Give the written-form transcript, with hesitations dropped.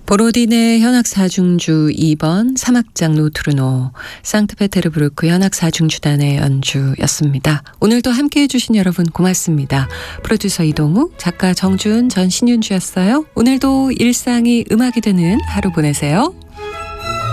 보로딘의 현악 사중주 2번 사막장 노트르노 상트페테르부르크 현악 사중주단의 연주였습니다. 오늘도 함께해 주신 여러분 고맙습니다. 프로듀서 이동우, 작가 정준, 전 신윤주였어요. 오늘도 일상이 음악이 되는 하루 보내세요.